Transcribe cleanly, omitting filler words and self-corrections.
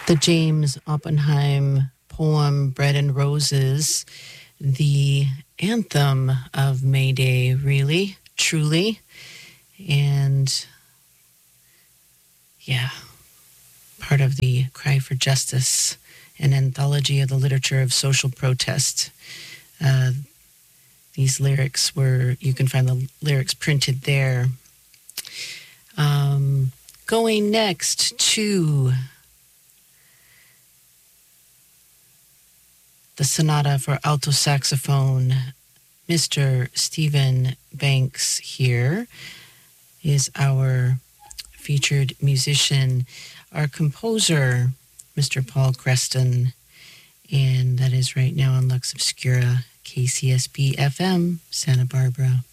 The James Oppenheim poem Bread and Roses, the anthem of May Day, really, truly. And yeah, part of the Cry for Justice, an anthology of the literature of social protest. These lyrics you can find the lyrics printed there. Going next to the Sonata for Alto Saxophone, Mr. Stephen Banks here is our featured musician, our composer, Mr. Paul Creston, and that is right now on Lux Obscura, KCSB FM, Santa Barbara.